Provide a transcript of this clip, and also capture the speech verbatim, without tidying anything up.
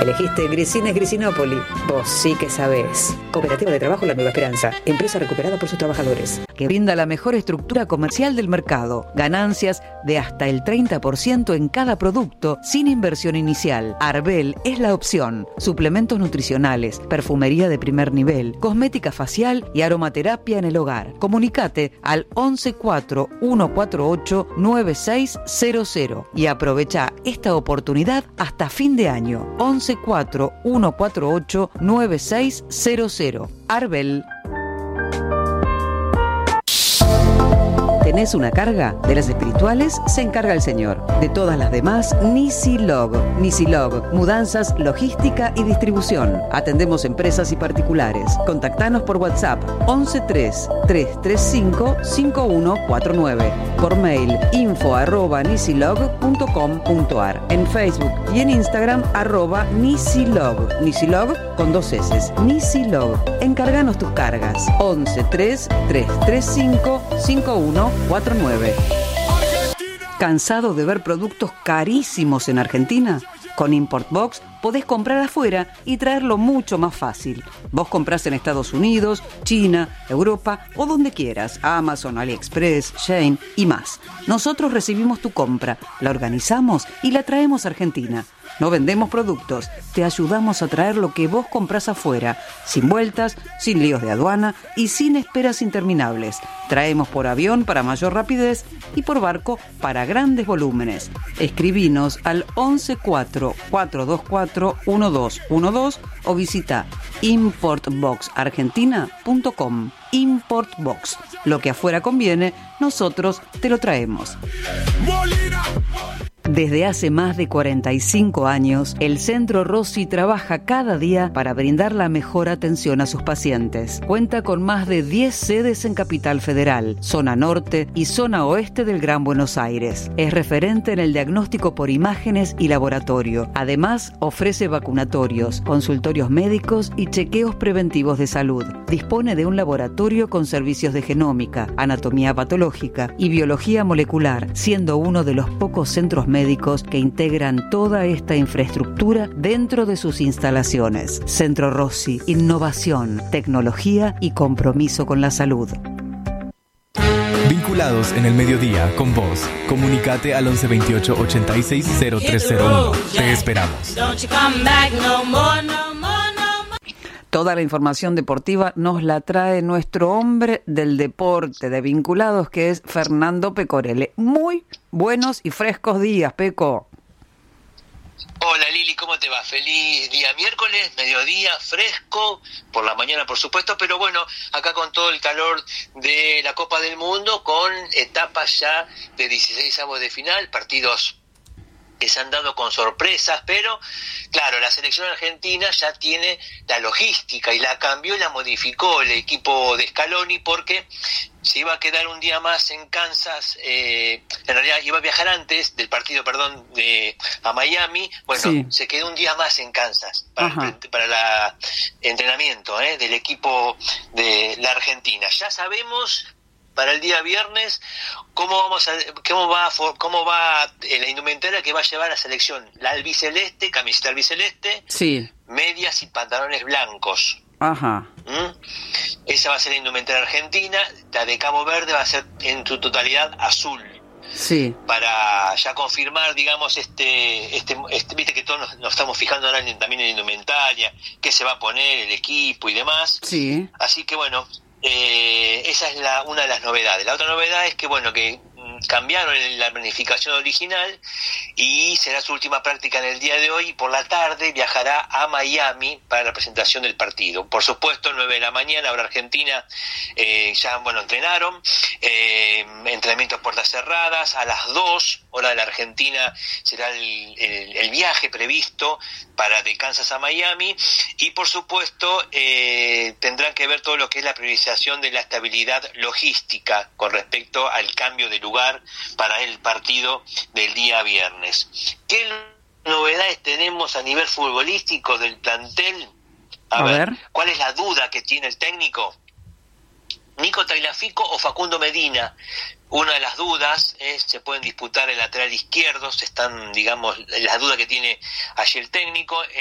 Elegiste Grisines Grisinópoli. Vos sí que sabés. Cooperativa de Trabajo La Nueva Esperanza. Empresa recuperada por sus trabajadores. Que brinda la mejor estructura comercial del mercado. Ganancias de hasta el treinta por ciento en cada producto sin inversión inicial. Arbel es la opción. Suplementos nutricionales, perfumería de primer nivel, cosmética facial y aromaterapia en el hogar. Comunicate al once cuatro uno cuatro ocho nueve seis cero cero y aprovecha esta oportunidad hasta fin de año. once cuatro uno cuatro ocho nueve seis cero cero. Arbel. ¿Tenés una carga? De las espirituales se encarga el Señor. De todas las demás, Nisilog. Nisilog, mudanzas, logística y distribución. Atendemos empresas y particulares. Contactanos por WhatsApp once tres tres tres cinco cinco uno cuatro nueve. Por mail info arroba nisilog punto com punto ar. En Facebook y en Instagram arroba Nisilog. Nisilog con dos S. Nisilog. Encarganos tus cargas. once tres tres tres cinco cinco uno cuatro nueve. ¿Cansado de ver productos carísimos en Argentina? Con ImportBox podés comprar afuera y traerlo mucho más fácil. Vos comprás en Estados Unidos, China, Europa o donde quieras, Amazon, AliExpress, Shein y más. Nosotros recibimos tu compra, la organizamos y la traemos a Argentina. No vendemos productos, te ayudamos a traer lo que vos comprás afuera, sin vueltas, sin líos de aduana y sin esperas interminables. Traemos por avión para mayor rapidez y por barco para grandes volúmenes. Escribinos al once cuatro cuatro dos cuatro uno dos uno dos o visita import box argentina punto com. ImportBox. Lo que afuera conviene, nosotros te lo traemos. Desde hace más de cuarenta y cinco años, el Centro Rossi trabaja cada día para brindar la mejor atención a sus pacientes. Cuenta con más de diez sedes en Capital Federal, zona norte y zona oeste del Gran Buenos Aires. Es referente en el diagnóstico por imágenes y laboratorio. Además, ofrece vacunatorios, consultorios médicos y chequeos preventivos de salud. Dispone de un laboratorio con servicios de genómica, anatomía patológica y biología molecular, siendo uno de los pocos centros médicos que integran toda esta infraestructura dentro de sus instalaciones. Centro Rossi, innovación, tecnología y compromiso con la salud. Vinculados en el mediodía con vos. Comunicate al once veintiocho ochenta y seis cero tres cero uno. Te esperamos. Toda la información deportiva nos la trae nuestro hombre del deporte de Vinculados, que es Fernando Pecorelle. Muy buenos y frescos días, Peco. Hola Lili, ¿cómo te va? Feliz día miércoles, mediodía, fresco, por la mañana por supuesto, pero bueno, acá con todo el calor de la Copa del Mundo, con etapas ya de dieciseisavos de final, partidos que se han dado con sorpresas, pero claro, la selección argentina ya tiene la logística y la cambió y la modificó el equipo de Scaloni, porque se iba a quedar un día más en Kansas, eh, en realidad iba a viajar antes del partido, perdón, de a Miami, bueno, sí. Se quedó un día más en Kansas para, el, para la entrenamiento eh, del equipo de la Argentina. Ya sabemos para el día viernes cómo vamos a, cómo va cómo va la indumentaria que va a llevar la selección, la albiceleste, camiseta albiceleste, sí, medias y pantalones blancos. Ajá. ¿Mm? Esa va a ser la indumentaria argentina. La de Cabo Verde va a ser en su totalidad azul. Sí. Para ya confirmar, digamos, este, este, este viste que todos nos, nos estamos fijando ahora en, también en la indumentaria, qué se va a poner, el equipo y demás. Sí. Así que bueno, eh, esa es la una de las novedades. La otra novedad es que bueno, que cambiaron la planificación original y será su última práctica en el día de hoy, y por la tarde viajará a Miami para la presentación del partido. Por supuesto, nueve de la mañana, ahora Argentina, eh, ya bueno, entrenaron, eh, entrenamientos puertas cerradas, a las dos, hora de la Argentina, será el, el, el viaje previsto para de Kansas a Miami, y por supuesto eh, tendrán que ver todo lo que es la priorización de la estabilidad logística con respecto al cambio de lugar para el partido del día viernes. ¿Qué novedades tenemos a nivel futbolístico del plantel? A, a ver, ver, ¿cuál es la duda que tiene el técnico? ¿Nico Tagliafico o Facundo Medina? Una de las dudas es, se pueden disputar el lateral izquierdo, se están, digamos, las dudas que tiene allí el técnico.